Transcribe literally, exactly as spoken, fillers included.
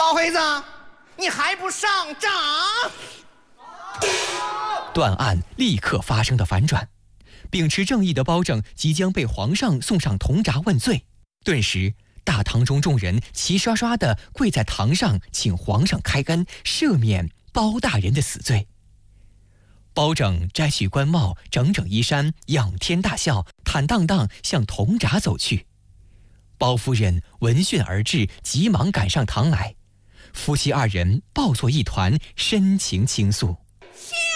包黑子，你还不上涨？ 断案立刻发生了反转，秉持正义的包拯即将被皇上送上铜闸问罪。顿时，大堂中众人齐刷刷地跪在堂上，请皇上开恩，赦免包大人的死罪。包拯摘去官帽，整整衣衫，仰天大笑，坦荡荡向铜闸走去。包夫人闻讯而至，急忙赶上堂来，夫妻二人抱作一团，深情倾诉。 相